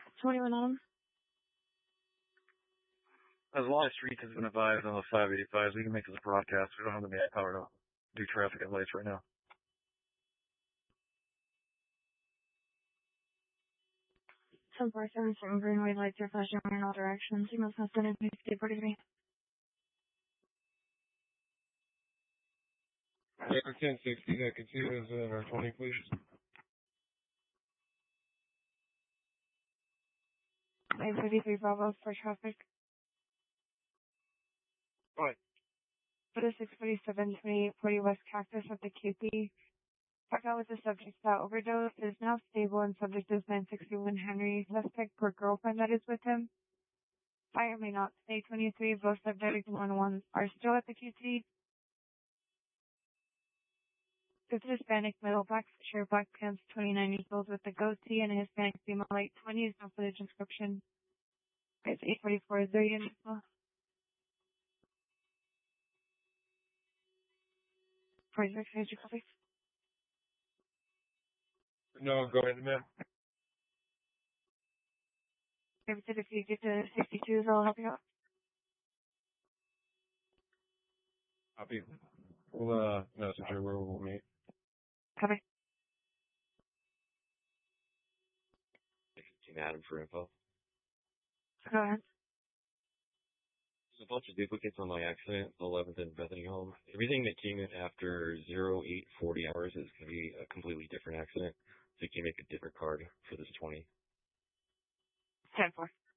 21 on them. There's a lot of street has been advised on the 585s. We can make this a broadcast. We don't have the manpower to do traffic at lights right now. 1047 green white lights are flashing in all directions. You must have sent it to me. Record 1060, that continues in our 20, please. Line 53 Bravo for traffic. Right. For the 647 2840 West Cactus at the QP. Check out with the subject that overdose is now stable and subject is 961 Henry. Suspect per girlfriend that is with him. Fire may not stay 23. Both subject 1-1 are still at the QT. This Hispanic middle black shirt, black pants, 29 years old with a goatee and a Hispanic female light 20 is not for the description. It's 844. Is there a unit? Copy. No, go ahead, ma'am. If you get to 62s, I'll help you out. Copy. We'll, message her where we'll meet. Copy. Team Adam for info. Go ahead. There's a bunch of duplicates on my accident, the 11th and Bethany home. Everything that came in after 0840 hours is going to be a completely different accident. So you can make a different card for this 20. 10-4.